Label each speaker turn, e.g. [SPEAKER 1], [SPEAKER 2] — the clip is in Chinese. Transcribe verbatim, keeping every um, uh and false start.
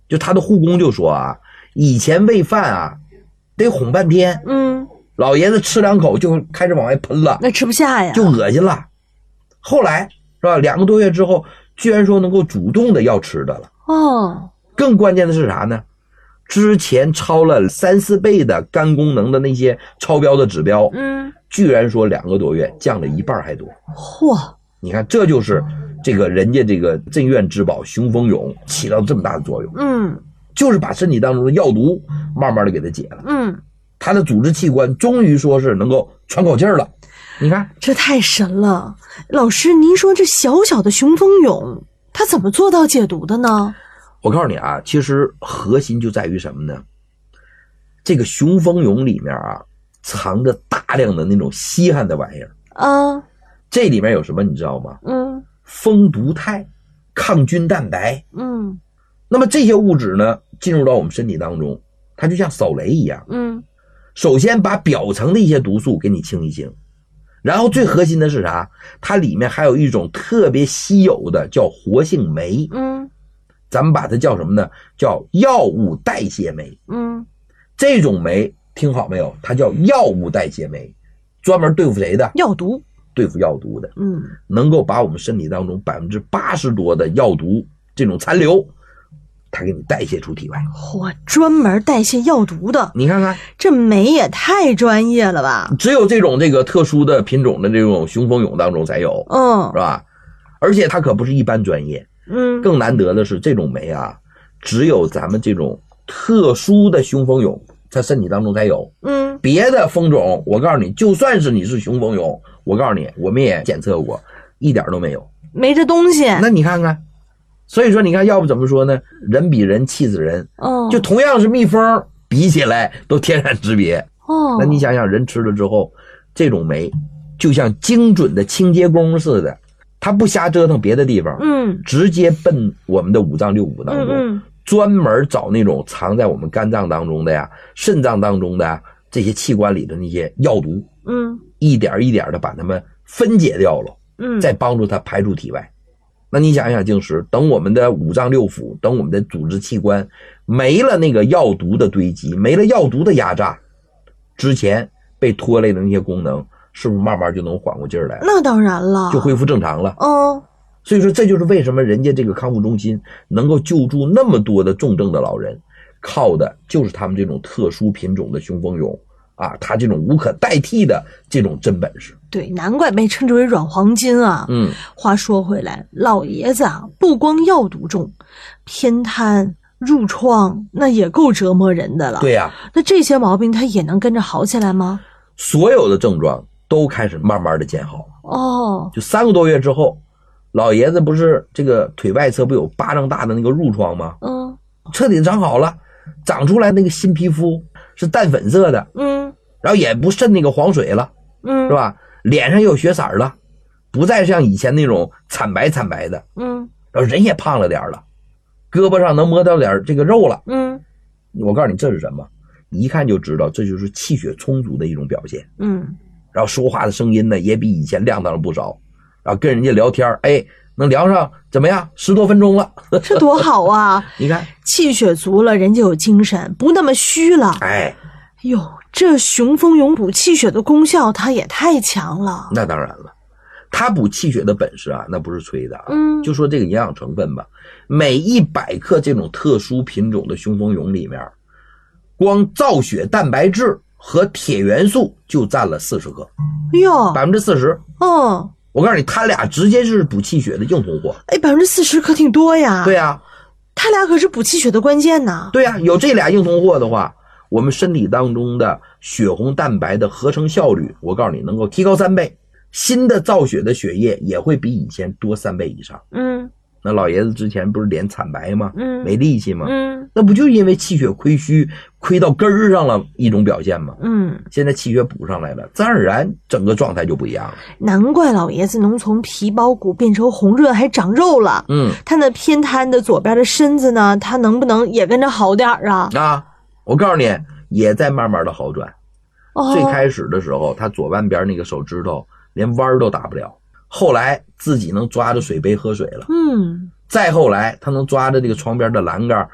[SPEAKER 1] 就他的护工就说啊，以前喂饭啊得哄半天，
[SPEAKER 2] 嗯，
[SPEAKER 1] 老爷子吃两口就开始往外喷了，
[SPEAKER 2] 那吃不下呀，
[SPEAKER 1] 就恶心了。后来是吧，两个多月之后居然说能够主动的要吃的了。
[SPEAKER 2] 哦，
[SPEAKER 1] 更关键的是啥呢？之前超了三四倍的肝功能的那些超标的指标，
[SPEAKER 2] 嗯，
[SPEAKER 1] 居然说两个多月降了一半还多。
[SPEAKER 2] 嚯，
[SPEAKER 1] 你看这就是这个人家这个镇院之宝雄风勇起到这么大的作用，
[SPEAKER 2] 嗯，
[SPEAKER 1] 就是把身体当中的药毒慢慢的给它解了，
[SPEAKER 2] 嗯，
[SPEAKER 1] 他的组织器官终于说是能够喘口气儿了。你看
[SPEAKER 2] 这太神了。老师，您说这小小的雄风勇他怎么做到解毒的呢？
[SPEAKER 1] 我告诉你啊，其实核心就在于什么呢？这个雄风勇里面啊藏着大量的那种稀罕的玩意儿
[SPEAKER 2] 啊，
[SPEAKER 1] 这里面有什么你知道吗？
[SPEAKER 2] 嗯，
[SPEAKER 1] 蜂毒肽、抗菌蛋白，
[SPEAKER 2] 嗯，
[SPEAKER 1] 那么这些物质呢进入到我们身体当中，它就像扫雷一样，
[SPEAKER 2] 嗯，
[SPEAKER 1] 首先把表层的一些毒素给你清一清，然后最核心的是啥？它里面还有一种特别稀有的叫活性酶，
[SPEAKER 2] 嗯，
[SPEAKER 1] 咱们把它叫什么呢？叫药物代谢酶。
[SPEAKER 2] 嗯，
[SPEAKER 1] 这种酶听好没有？它叫药物代谢酶，专门对付谁的？
[SPEAKER 2] 药毒，
[SPEAKER 1] 对付药毒的。
[SPEAKER 2] 嗯，
[SPEAKER 1] 能够把我们身体当中百分之八十多的药毒这种残留，它给你代谢出体外。
[SPEAKER 2] 嚯，专门代谢药毒的，
[SPEAKER 1] 你看看
[SPEAKER 2] 这酶也太专业了吧？
[SPEAKER 1] 只有这种这个特殊的品种的这种雄风勇当中才有，
[SPEAKER 2] 嗯，
[SPEAKER 1] 是吧？而且它可不是一般专业，
[SPEAKER 2] 嗯，
[SPEAKER 1] 更难得的是这种酶啊，只有咱们这种特殊的雄风勇在身体当中才有。
[SPEAKER 2] 嗯，
[SPEAKER 1] 别的风种，我告诉你，就算是你是雄风勇，我告诉你，我们也检测过，一点都没有，
[SPEAKER 2] 没这东西。
[SPEAKER 1] 那你看看，所以说你看，要不怎么说呢？人比人气死人。
[SPEAKER 2] 哦，
[SPEAKER 1] 就同样是蜜蜂，比起来都天壤之别。
[SPEAKER 2] 哦，
[SPEAKER 1] 那你想想，人吃了之后，这种酶就像精准的清洁工似的，它不瞎折腾别的地方，
[SPEAKER 2] 嗯，
[SPEAKER 1] 直接奔我们的五脏六腑当中，
[SPEAKER 2] 嗯嗯，
[SPEAKER 1] 专门找那种藏在我们肝脏当中的呀、肾脏当中的呀这些器官里的那些药毒，
[SPEAKER 2] 嗯，
[SPEAKER 1] 一点一点的把它们分解掉了，
[SPEAKER 2] 嗯，
[SPEAKER 1] 再帮助它排出体外。那你想想，静时，等我们的五脏六腑，等我们的组织器官没了那个药毒的堆积，没了药毒的压榨，之前被拖累的那些功能，是不是慢慢就能缓过劲儿来了？
[SPEAKER 2] 那当然了，
[SPEAKER 1] 就恢复正常了。
[SPEAKER 2] 哦，
[SPEAKER 1] 所以说，这就是为什么人家这个康复中心能够救助那么多的重症的老人，靠的就是他们这种特殊品种的雄风勇啊，他这种无可代替的这种真本事。
[SPEAKER 2] 对，难怪被称之为软黄金啊。
[SPEAKER 1] 嗯，
[SPEAKER 2] 话说回来，老爷子啊，不光药毒重，偏瘫、褥疮，那也够折磨人的了。
[SPEAKER 1] 对呀、
[SPEAKER 2] 那这些毛病他也能跟着好起来吗？
[SPEAKER 1] 所有的症状都开始慢慢的见好。
[SPEAKER 2] 哦，
[SPEAKER 1] 就三个多月之后，老爷子不是这个腿外侧不有巴掌大的那个褥疮吗？
[SPEAKER 2] 嗯，
[SPEAKER 1] 彻底长好了，长出来那个新皮肤是淡粉色的，
[SPEAKER 2] 嗯，
[SPEAKER 1] 然后也不渗那个黄水了，
[SPEAKER 2] 嗯，
[SPEAKER 1] 是吧？脸上也有血色了，不再像以前那种惨白惨白的，
[SPEAKER 2] 嗯，
[SPEAKER 1] 然后人也胖了点了，胳膊上能摸到点这个肉了。
[SPEAKER 2] 嗯，
[SPEAKER 1] 我告诉你这是什么？一看就知道这就是气血充足的一种表现。
[SPEAKER 2] 嗯，
[SPEAKER 1] 然后说话的声音呢也比以前亮堂了不少，然后跟人家聊天，哎，能聊上怎么样？十多分钟了，
[SPEAKER 2] 这多好啊！
[SPEAKER 1] 你看，
[SPEAKER 2] 气血足了，人就有精神，不那么虚了。
[SPEAKER 1] 哎，
[SPEAKER 2] 哟，这雄风勇补气血的功效，它也太强了。
[SPEAKER 1] 那当然了，他补气血的本事啊，那不是吹的啊。
[SPEAKER 2] 嗯，
[SPEAKER 1] 就说这个营养成分吧，每一百克这种特殊品种的雄风勇里面，光造血蛋白质和铁元素就占了四十克，
[SPEAKER 2] 哟，
[SPEAKER 1] 百分之四十。
[SPEAKER 2] 哦，
[SPEAKER 1] 我告诉你，他俩直接是补气血的硬通货。
[SPEAKER 2] 哎，百分之四十可挺多呀。
[SPEAKER 1] 对呀、啊，
[SPEAKER 2] 他俩可是补气血的关键呐。
[SPEAKER 1] 对呀、啊，有这俩硬通货的话，我们身体当中的血红蛋白的合成效率，我告诉你能够提高三倍，新的造血的血液也会比以前多三倍以上。
[SPEAKER 2] 嗯，
[SPEAKER 1] 那老爷子之前不是脸惨白吗？
[SPEAKER 2] 嗯，
[SPEAKER 1] 没力气吗？
[SPEAKER 2] 嗯，
[SPEAKER 1] 那不就因为气血亏虚，亏到根儿上了一种表现吗？
[SPEAKER 2] 嗯，现
[SPEAKER 1] 在气血补上来了，自然而然整个状态就不一样了。
[SPEAKER 2] 难怪老爷子能从皮包骨变成红润还长肉了。
[SPEAKER 1] 嗯，
[SPEAKER 2] 他那偏瘫的左边的身子呢，他能不能也跟着好点啊？
[SPEAKER 1] 啊，我告诉你，也在慢慢的好转。
[SPEAKER 2] 哦，
[SPEAKER 1] 最开始的时候，他左半边那个手指头连弯都打不了，后来自己能抓着水杯喝水了。
[SPEAKER 2] 嗯，
[SPEAKER 1] 再后来他能抓着这个床边的栏杆